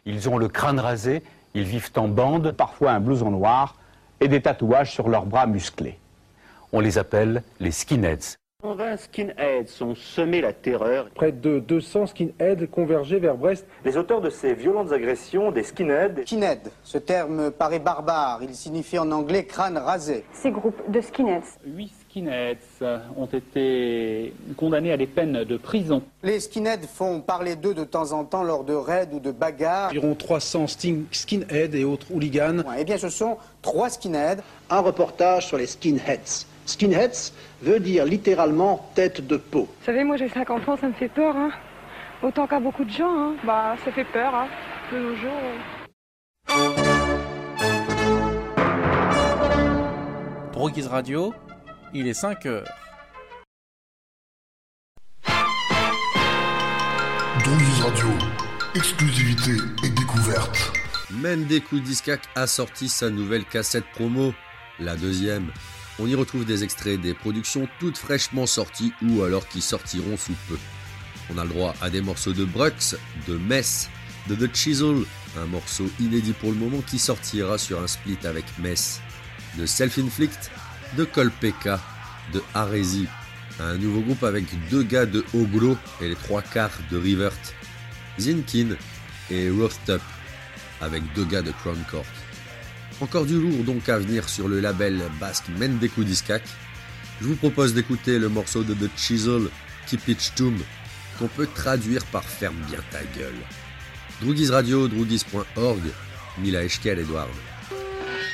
Ils ont le crâne rasé, ils vivent en bande, parfois un blouson noir et des tatouages sur leurs bras musclés. on les appelle les skinheads. 120 skinheads ont semé la terreur. Près de 200 skinheads convergeaient vers Brest. Les auteurs de ces violentes agressions, des skinheads. Skinhead, ce terme paraît barbare, il signifie en anglais crâne rasé. Ces groupes de skinheads. 8 skinheads ont été condamnés à des peines de prison. Les skinheads font parler d'eux de temps en temps lors de raids ou de bagarres. Environ 300 skinheads et autres hooligans. Eh bien, ce sont 3 skinheads. Un reportage sur les skinheads. Skinheads veut dire littéralement tête de peau. Vous savez, moi j'ai 50 ans, ça me fait peur, hein. Autant qu'à beaucoup de gens, hein. Bah, ça fait peur, hein, de nos jours. Droguise Radio, il est 5 heures. Droguise Radio, exclusivité et découverte. Mendeku Discak a sorti sa nouvelle cassette promo, la deuxième. On y retrouve des extraits des productions toutes fraîchement sorties ou alors qui sortiront sous peu. On a le droit à des morceaux de Brux, de Mess, de The Chisel, un morceau inédit pour le moment qui sortira sur un split avec Mess, de Self-Inflict, de Kolpeka, de Aresi, un nouveau groupe avec 2 gars de Oglo et les 3 quarts de Rivert, Zinkin et Rothtup avec 2 gars de Crown Court. Encore du lourd donc à venir sur le label basque Mendeku Discak. Je vous propose d'écouter le morceau de The Chisel, Keep It Tomb, qu'on peut traduire par Ferme bien ta gueule. Droguise Radio, droguise.org, Mila Eshkel Edward.